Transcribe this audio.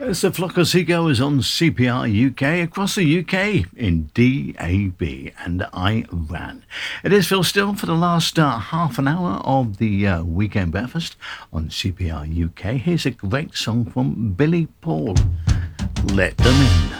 It's the Flock of Seagoers on CPR UK across the UK in DAB and Iran. It is Phil Still for the last half an hour of the weekend breakfast on CPR UK. Here's a great song from Billy Paul. Let them in.